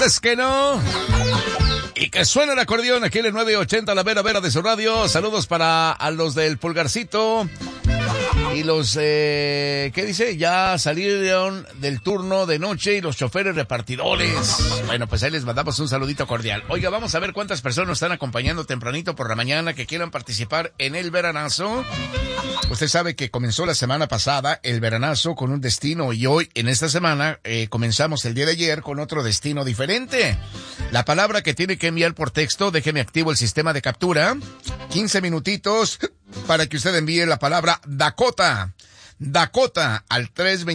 dices que no. Y que suena el acordeón aquí en el 980, la vera de su radio. Saludos para a los del Pulgarcito. Y los, ¿qué dice? Ya salieron del turno de noche y los choferes repartidores. Bueno, pues ahí les mandamos un saludito cordial. Oiga, vamos a ver cuántas personas están acompañando tempranito por la mañana que quieran participar en el veranazo. Usted sabe que comenzó la semana pasada el veranazo con un destino y hoy, en esta semana, comenzamos el día de ayer con otro destino diferente. La palabra que tiene que enviar por texto, déjeme activo el sistema de captura. 15 minutitos para que usted envíe la palabra Dakota. Dakota al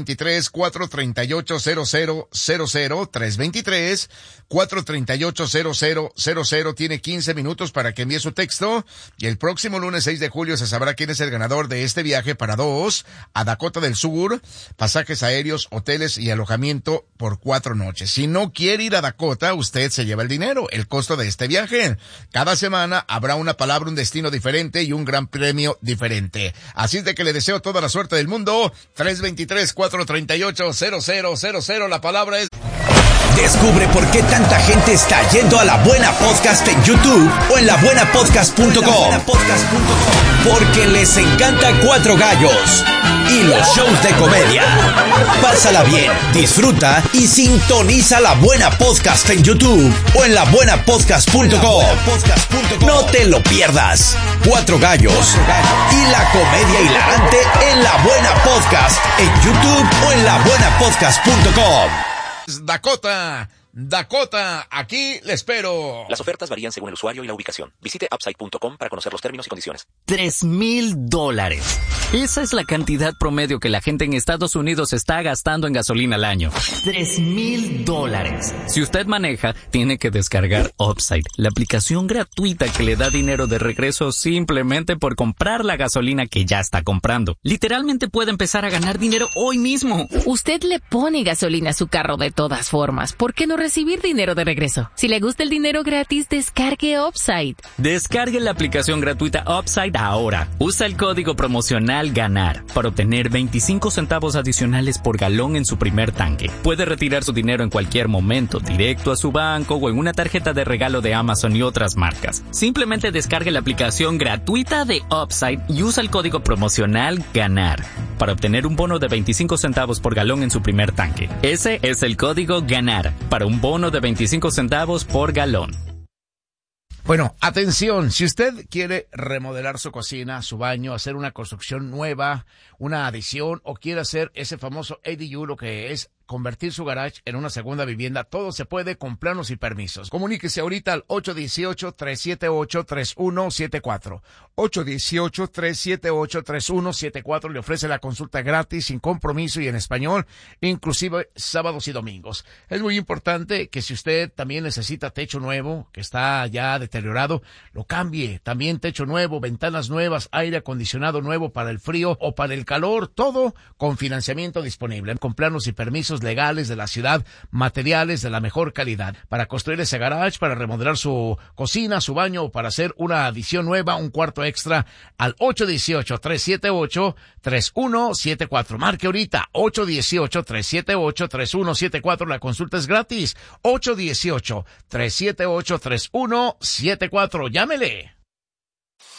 323-438-0000, 323-438-0000. Tiene 15 minutos para que envíe su texto y el próximo lunes 6 de julio se sabrá quién es el ganador de este viaje para dos a Dakota del Sur, pasajes aéreos, hoteles y alojamiento por 4 noches. Si no quiere ir a Dakota, usted se lleva el dinero, el costo de este viaje. Cada semana habrá una palabra, un destino diferente y un gran premio diferente. Así es de que le deseo toda la suerte del mundo. 323-438-0000. La palabra es... Descubre por qué tanta gente está yendo a La Buena Podcast en YouTube o en labuenapodcast.com. Porque les encanta Cuatro Gallos y los shows de comedia. Pásala bien, disfruta y sintoniza La Buena Podcast en YouTube o en labuenapodcast.com. No te lo pierdas. Cuatro Gallos y la comedia hilarante en La Buena Podcast en YouTube o en labuenapodcast.com. Dakota, aquí le espero. Las ofertas varían según el usuario y la ubicación. Visite upside.com para conocer los términos y condiciones. $3,000. Esa es la cantidad promedio que la gente en Estados Unidos está gastando en gasolina al año. $3,000. Si usted maneja, tiene que descargar Upside, la aplicación gratuita que le da dinero de regreso simplemente por comprar la gasolina que ya está comprando. Literalmente puede empezar a ganar dinero hoy mismo. Usted le pone gasolina a su carro de todas formas. ¿Por qué no recibir dinero de regreso? Si le gusta el dinero gratis, descargue Upside. Descargue la aplicación gratuita Upside ahora. Usa el código promocional GANAR para obtener 25 centavos adicionales por galón en su primer tanque. Puede retirar su dinero en cualquier momento, directo a su banco o en una tarjeta de regalo de Amazon y otras marcas. Simplemente descargue la aplicación gratuita de Upside y usa el código promocional GANAR para obtener un bono de 25 centavos por galón en su primer tanque. Ese es el código GANAR para un bono de 25 centavos por galón. Bueno, atención, si usted quiere remodelar su cocina, su baño, hacer una construcción nueva, una adición o quiere hacer ese famoso ADU, lo que es convertir su garage en una segunda vivienda, todo se puede con planos y permisos. Comuníquese ahorita al 818-378-3174. 818-378-3174. Le ofrece la consulta gratis, sin compromiso y en español, inclusive sábados y domingos. Es muy importante que si usted también necesita techo nuevo, que está ya deteriorado, lo cambie. También techo nuevo, ventanas nuevas, aire acondicionado nuevo para el frío o para el calor, todo con financiamiento disponible, con planos y permisos legales de la ciudad, materiales de la mejor calidad, para construir ese garage, para remodelar su cocina, su baño o para hacer una adición nueva, un cuarto extra, al 818-378-3174. Marque ahorita, 818-378-3174. La consulta es gratis. 818-378-3174. Llámele.